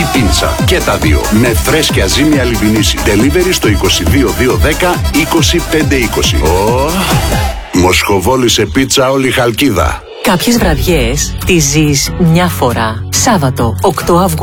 ή πίτσα. Και τα δύο. Με φρέσκια ζύμια λιβινίση. Delivery στο 22210 25520. Μοσχοβόλη σε πίτσα όλη Χαλκίδα. Κάποιες βραδιές τις ζεις μια φορά. Σάββατο 8 Αυγούστου.